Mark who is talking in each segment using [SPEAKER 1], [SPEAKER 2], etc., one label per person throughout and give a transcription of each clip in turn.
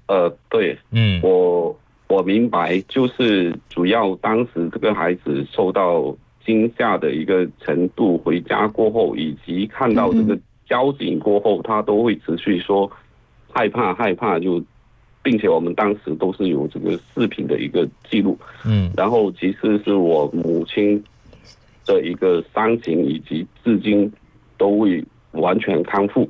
[SPEAKER 1] 对，我明白，就是主要当时这个孩子受到惊吓的一个程度，回家过后，以及看到这个交警过后，他都会持续说害怕，并且我们当时都是有这个视频的一个记录，然后其实是我母亲的一个伤情以及至今都未完全康复，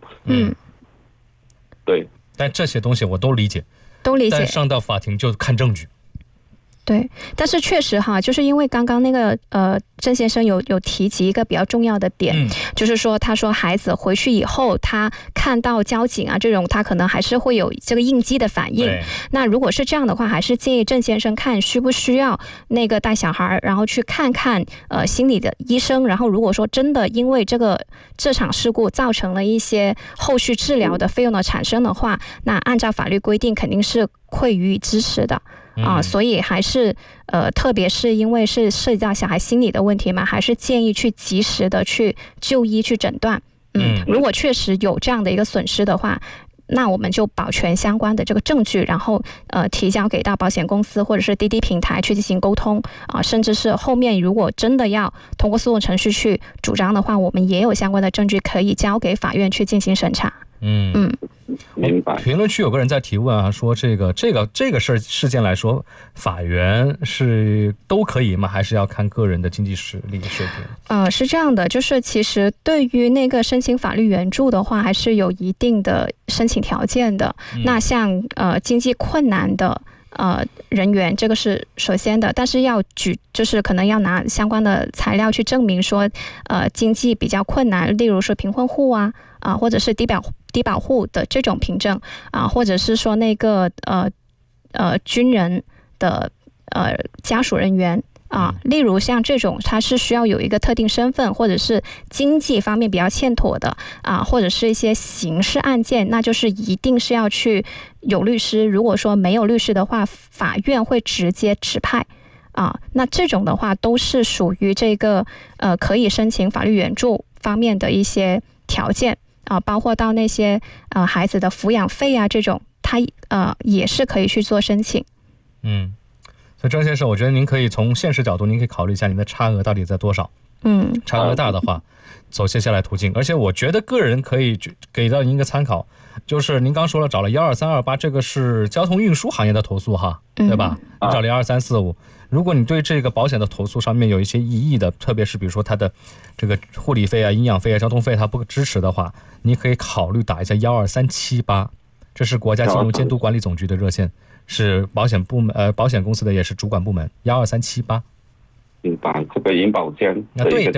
[SPEAKER 1] 对，
[SPEAKER 2] 但这些东西我都理解，但上到法庭就看证据。
[SPEAKER 3] 对，但是确实哈，就是因为刚刚那个郑先生有提及一个比较重要的点，就是说他说孩子回去以后，他看到交警啊这种，他可能还是会有这个应激的反应。那如果是这样的话，还是建议郑先生看需不需要那个带小孩，然后去看看心理的医生。然后如果说真的因为这场事故造成了一些后续治疗的费用的产生的话，那按照法律规定肯定是会予以支持的。所以还是特别是因为是涉及到小孩心理的问题嘛，还是建议去及时的去就医去诊断。如果确实有这样的一个损失的话，那我们就保全相关的这个证据，然后提交给到保险公司或者是滴滴平台去进行沟通甚至是后面如果真的要通过诉讼程序去主张的话，我们也有相关的证据可以交给法院去进行审查。
[SPEAKER 1] 明白。
[SPEAKER 2] 评论区有个人在提问啊，说这个事件来说，法院是都可以吗？还是要看个人的经济实力水平？
[SPEAKER 3] 是这样的，就是其实对于那个申请法律援助的话，还是有一定的申请条件的。那像经济困难的人员，这个是首先的，但是就是可能要拿相关的材料去证明说经济比较困难，例如说贫困户或者是低保户的这种凭证或者是说那个军人的家属人员例如像这种他是需要有一个特定身份，或者是经济方面比较欠妥的或者是一些刑事案件，那就是一定是要去有律师。如果说没有律师的话，法院会直接指派那这种的话都是属于这个可以申请法律援助方面的一些条件包括到那些孩子的抚养费这种，他也是可以去做申请。
[SPEAKER 2] 所以郑先生，我觉得您可以从现实角度，您可以考虑一下您的差额到底在多少。差额大的话，走接下来途径。而且我觉得个人可以给到您一个参考，就是您刚说了找了12328，这个是交通运输行业的投诉哈，对吧？你找了12345。如果你对这个保险的投诉上面有一些异议的，特别是比如说它的这个护理费营养费交通费它不支持的话，你可以考虑打一下12378，这是国家金融监督管理总局的热线，是保险部门保险公司的也是主管部门12378。
[SPEAKER 1] 明白，这个银保监
[SPEAKER 2] 对，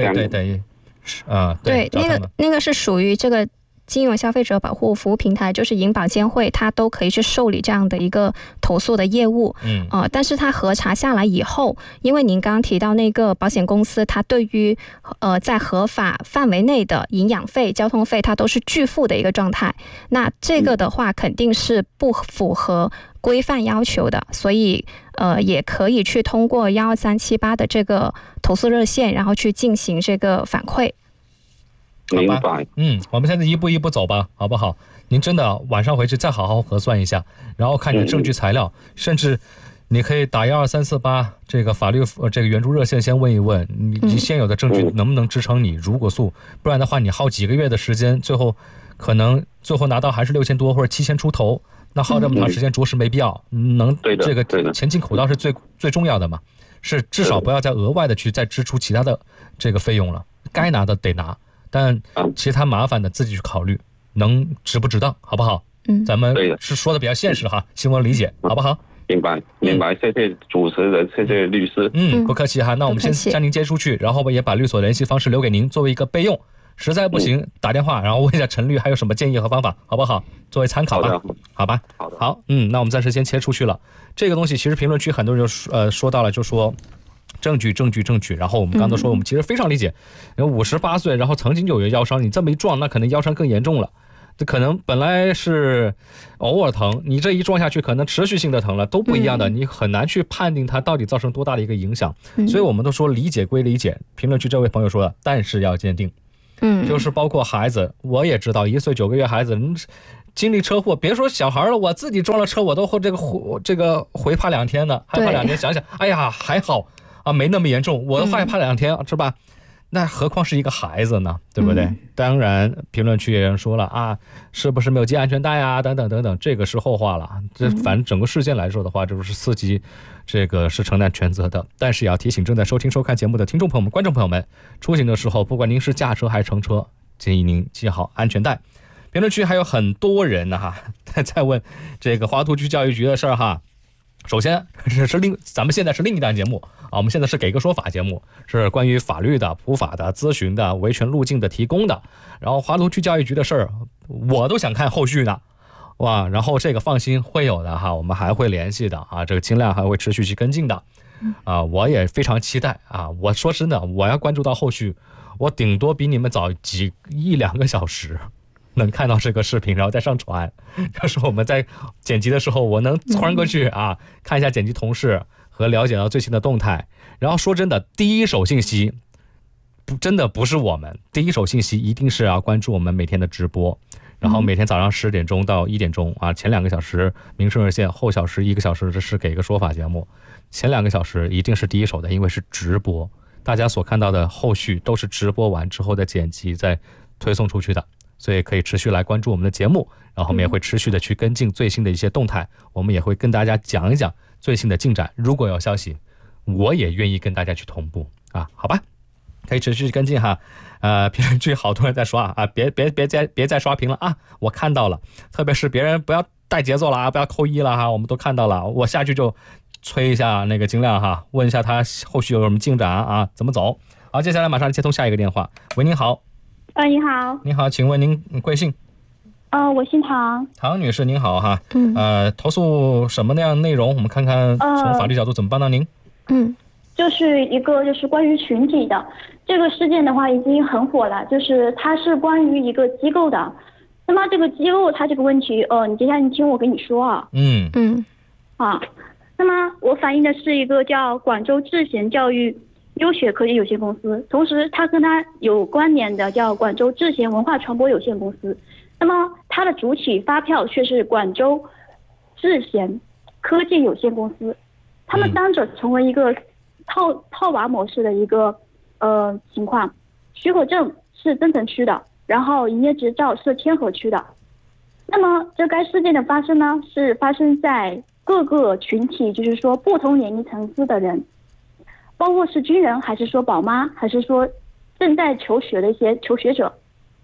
[SPEAKER 3] 那个是属于这个金融消费者保护服务平台，就是银保监会，它都可以去受理这样的一个投诉的业务。但是它核查下来以后，因为您刚刚提到那个保险公司，它对于在合法范围内的营养费、交通费，它都是拒付的一个状态。那这个的话，肯定是不符合规范要求的，所以也可以去通过12378的这个投诉热线，然后去进行这个反馈。
[SPEAKER 1] 明白。
[SPEAKER 2] 我们现在一步一步走吧，好不好？您真的晚上回去再好好核算一下，然后看你的证据材料，甚至你可以打12348这个法律这个援助热线，先问一问你现有的证据能不能支撑你如果诉，不然的话你耗几个月的时间，最后拿到还是6000多或者7000出头，那耗这么长时间着实没必要。这个前进口道是最重要的嘛，是至少不要再额外的去再支出其他的这个费用了，该拿的得拿。但其他麻烦的自己去考虑，能值不值当，好不好？咱们是说的比较现实哈，希望理解，好不好？
[SPEAKER 1] 明白，谢谢主持人，谢谢律师。
[SPEAKER 2] 不客气哈，那我们先将您接出去，然后也把律所联系方式留给您，作为一个备用。实在不行，打电话，然后问一下陈律还有什么建议和方法，好不好？作为参考吧，好吧？好，那我们暂时先切出去了。这个东西其实评论区很多人就说到了，就说证据，然后我们刚才说我们其实非常理解，58岁然后曾经就有腰伤，你这么一撞，那可能腰伤更严重了，这可能本来是偶尔疼，你这一撞下去可能持续性的疼了，都不一样的，你很难去判定它到底造成多大的一个影响。所以我们都说理解归理解，评论区这位朋友说了，但是要坚定。 就是包括孩子，我也知道1岁9个月孩子经历车祸，别说小孩了，我自己撞了车，我都这个回怕2天呢，害怕2天，想想，哎呀，还好啊，没那么严重，我都害怕2天，是吧？那何况是一个孩子呢，对不对？当然，评论区也有人说了啊，是不是没有系安全带啊？等等等等，这个是后话了。这反正整个事件来说的话，就是司机这个是承担全责的。但是也要提醒正在收听收看节目的听众朋友们、观众朋友们，出行的时候，不管您是驾车还是乘车，建议您系好安全带。评论区还有很多人呢在问这个华图区教育局的事儿哈。首先咱们现在是另一档节目啊，我们现在是给个说法节目，是关于法律的、普法的、咨询的、维权路径的提供的。然后华图区教育局的事儿，我都想看后续呢，哇！然后这个放心会有的哈，我们还会联系的啊，这个尽量还会持续去跟进的啊，我也非常期待啊。我说真的，我要关注到后续，我顶多比你们早1、2个小时。能看到这个视频，然后再上传。就是我们在剪辑的时候，我能穿过去啊，看一下剪辑同事和了解到最新的动态。然后说真的，第一手信息真的不是我们，第一手信息一定是要关注我们每天的直播。然后每天早上10点钟到1点钟啊，前2个小时民生热线，后小时1个小时这是给一个说法节目。前2个小时一定是第一手的，因为是直播，大家所看到的后续都是直播完之后的剪辑再推送出去的。所以可以持续来关注我们的节目，然后我们也会持续的去跟进最新的一些动态，我们也会跟大家讲一讲最新的进展。如果有消息，我也愿意跟大家去同步啊，好吧？可以持续跟进哈。评论区好多人在刷啊，别再刷屏了啊！我看到了，特别是别人不要带节奏了啊，不要扣1了哈，我们都看到了。我下去就催一下那个金亮哈，问一下他后续有什么进展啊，怎么走？好，接下来马上接通下一个电话。喂，您好。
[SPEAKER 4] 你好。
[SPEAKER 2] 你好，请问您贵姓？
[SPEAKER 4] 我姓唐。
[SPEAKER 2] 唐女士您好哈。投诉什么样内容？我们看看从法律角度怎么帮到您。
[SPEAKER 4] 就是一个就是关于群体的这个事件的话，已经很火了。就是它是关于一个机构的，那么这个机构它这个问题，你接下来你听我跟你说啊。那么我反映的是一个叫广州智贤教育优学科技有限公司，同时它跟它有关联的叫广州智贤文化传播有限公司，那么它的主体发票却是广州智贤科技有限公司，他们当着成为一个套娃模式的一个情况，许可证是增城区的，然后营业执照是天河区的。那么这该事件的发生呢，是发生在各个群体，就是说不同年龄层次的人，包括是军人，还是说宝妈，还是说正在求学的一些求学者。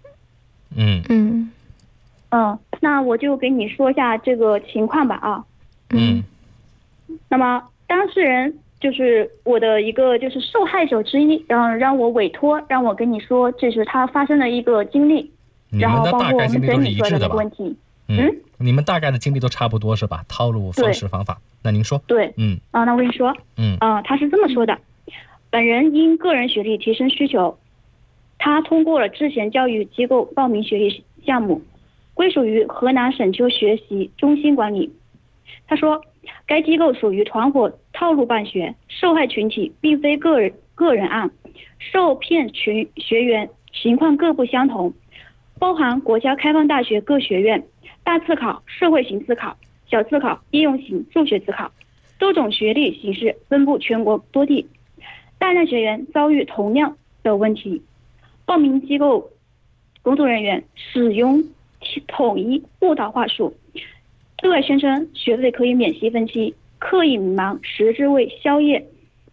[SPEAKER 4] 那我就给你说一下这个情况吧啊。那么当事人就是我的一个就是受害者之一，让我委托，让我跟你说这是他发生的一个经历，然后包括我们整理出来的问题。
[SPEAKER 2] 你们大概的经历都差不多是吧？套路、方式、方法。那您说。
[SPEAKER 4] 对。那我跟你说。他是这么说的：本人因个人学历提升需求，他通过了智贤教育机构报名学历项目，归属于河南省球学习中心管理。他说，该机构属于团伙套路办学，受害群体并非个人案，受骗学员情况各不相同，包含国家开放大学各学院、大次考、社会型自考、小次考、应用型助学自考，多种学历形式分布全国多地，大量学员遭遇同样的问题。报名机构工作人员使用统一误导话术，对外宣称学费可以免息分期，刻意隐瞒实质为商业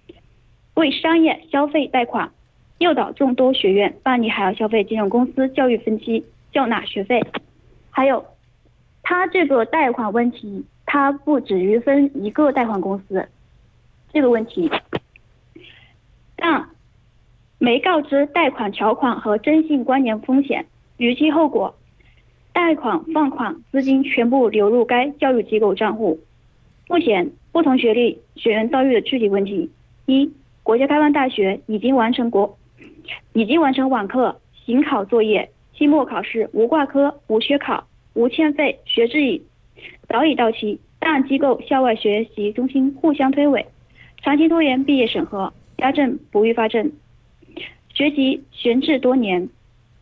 [SPEAKER 4] 消费贷款，诱导众多学员办理海外消费金融公司教育分期缴纳学费。还有他这个贷款问题，他不止于分一个贷款公司这个问题，但没告知贷款条款和征信关联风险，逾期后果，贷款放款资金全部流入该教育机构账户。目前不同学历学员遭遇的具体问题：一、国家开放大学已经完成网课、行考作业，期末考试无挂科、无缺考、无欠费，学制已早已到期，但机构校外学习中心互相推诿，长期拖延毕业审核，家政不予发证，学籍悬置多年。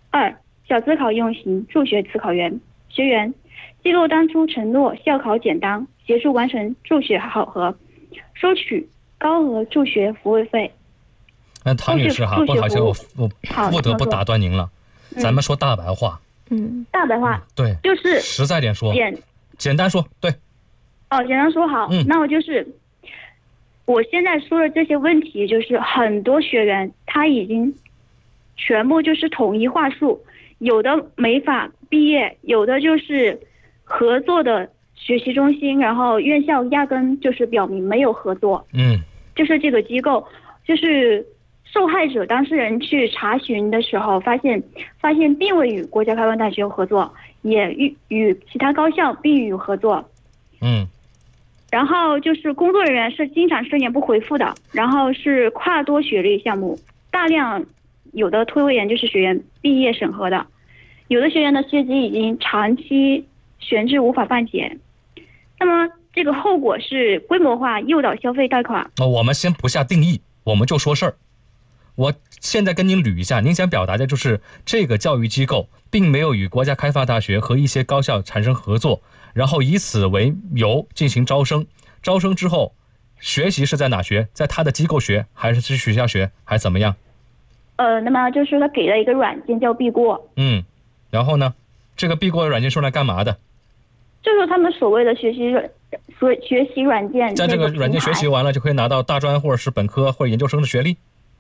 [SPEAKER 4] 2. 小自考用型助学自考员学员，机构当初承诺校考简单，协助完成助学考核，收取高额助学服务费。
[SPEAKER 2] 唐女士哈，不好意思，我不得不打断您了。咱们说大白话。
[SPEAKER 4] 大白话。
[SPEAKER 2] 对，
[SPEAKER 4] 就是
[SPEAKER 2] 实在点说，简单说，对。
[SPEAKER 4] 简单说好。那我我现在说的这些问题，就是很多学员他已经全部就是统一话术，有的没法毕业，有的就是合作的学习中心，然后院校压根就是表明没有合作。就是这个机构，就是受害者当事人去查询的时候，发现并未与国家开放大学有合作，也与其他高校并与合作。然后就是工作人员是经常失联不回复的，然后是跨多学历项目，大量有的推诿研究室学员毕业审核的，有的学员的学籍已经长期悬置无法办结。那么这个后果是规模化诱导消费贷款。
[SPEAKER 2] 我们先不下定义，我们就说事儿。我现在跟您捋一下，您想表达的就是这个教育机构并没有与国家开发大学和一些高校产生合作，然后以此为由进行招生，招生之后学习是在哪学？在他的机构学，还是去学校学，还是怎么样？
[SPEAKER 4] 那么就是他给了一个软件叫必过。
[SPEAKER 2] 然后呢，这个必过的软件是用来干嘛的？
[SPEAKER 4] 就是他们所谓的学习软件。
[SPEAKER 2] 在这个软件学习完了，就可以拿到大专或者是本科或者研究生的学历？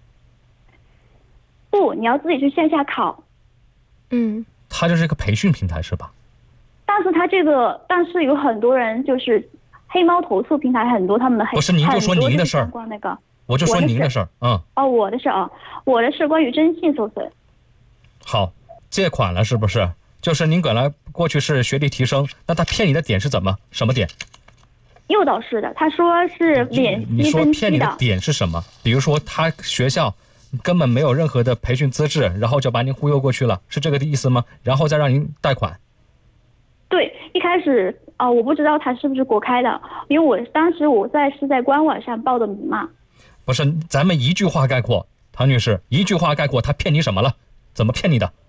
[SPEAKER 4] 不，你要自己去线下考。
[SPEAKER 2] 它就是一个培训平台是吧？
[SPEAKER 4] 但是有很多人就是黑猫投诉平台很多，他们的
[SPEAKER 2] 不是，您就说您的事儿。我就说您的事儿。
[SPEAKER 4] 我的事儿我的是关于征信受损。
[SPEAKER 2] 好，借款了是不是？就是您本来过去是学历提升，那他骗你的点是什么点？
[SPEAKER 4] 诱导式的，他说是免
[SPEAKER 2] 你说骗你的点是什么？比如说他学校根本没有任何的培训资质，然后就把您忽悠过去了，是这个意思吗？然后再让您贷款？
[SPEAKER 4] 对，一开始我不知道他是不是国开的，因为当时是在官网上报的名嘛。
[SPEAKER 2] 不是，咱们一句话概括，唐女士，一句话概括，他骗你什么了？怎么骗你的？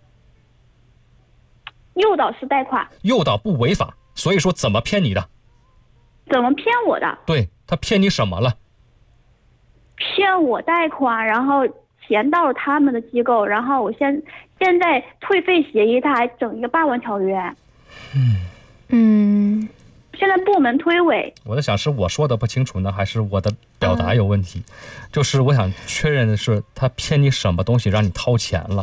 [SPEAKER 4] 诱导式贷款。
[SPEAKER 2] 诱导不违法，所以说怎么骗你的？
[SPEAKER 4] 怎么骗我的？
[SPEAKER 2] 对，他骗你什么了？
[SPEAKER 4] 骗我贷款，然后钱到了他们的机构，然后我现在退费协议他还整一个霸王条约。现在部门推诿。我在
[SPEAKER 2] 想是我说的不清楚呢，还是我的表达有问题？就是我想确认的是，他骗你什么东西让你掏钱了？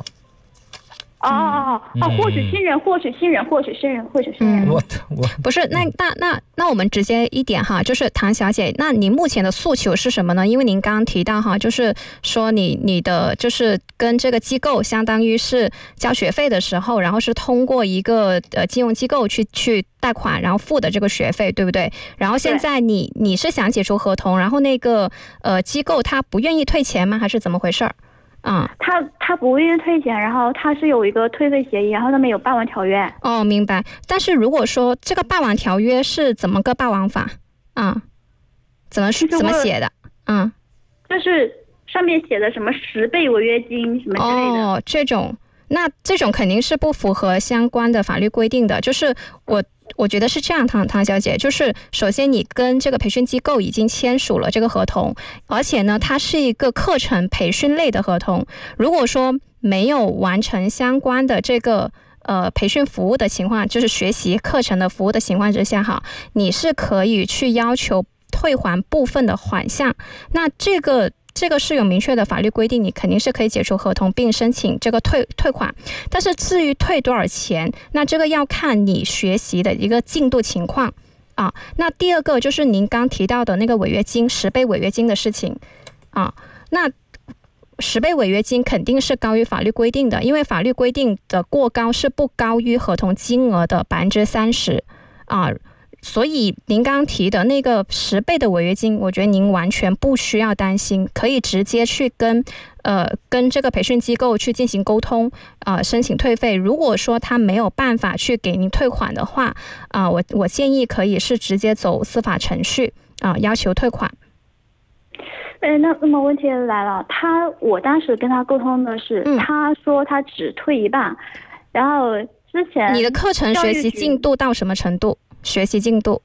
[SPEAKER 4] 获取信任。
[SPEAKER 2] 我
[SPEAKER 3] 不是，那我们直接一点哈，就是唐小姐，那您目前的诉求是什么呢？因为您刚刚提到哈，就是说你的就是跟这个机构相当于是交学费的时候，然后是通过一个金融机构去贷款，然后付的这个学费，对不对？然后现在你是想解除合同，然后那个机构他不愿意退钱吗？还是怎么回事儿？
[SPEAKER 4] 他不愿意退钱，然后他是有一个退费协议，然后他们有霸王条约。
[SPEAKER 3] 明白。但是如果说这个霸王条约是怎么个霸王法怎么写的？
[SPEAKER 4] 就是上面写的什么10倍违约金什么之类的。
[SPEAKER 3] 这种肯定是不符合相关的法律规定的。就是我觉得是这样，唐小姐，就是首先你跟这个培训机构已经签署了这个合同，而且呢，它是一个课程培训类的合同。如果说没有完成相关的这个培训服务的情况，就是学习课程的服务的情况之下哈，你是可以去要求退还部分的款项。那这个是有明确的法律规定，你肯定是可以解除合同并申请这个退款。但是至于退多少钱，那这个要看你学习的一个进度情况那第二个就是您刚提到的那个违约金10倍违约金的事情那10倍违约金肯定是高于法律规定的，因为法律规定的过高是不高于合同金额的30%所以您刚提的那个10倍的违约金，我觉得您完全不需要担心，可以直接去跟这个培训机构去进行沟通申请退费。如果说他没有办法去给您退款的话
[SPEAKER 4] 我
[SPEAKER 3] 建议可以是直接走司法程序要求退款。
[SPEAKER 4] 那么问题来了，我当时跟他沟通的是，他说他只退一半，然后之前
[SPEAKER 3] 你的课程学习进度到什么程度？学习进度？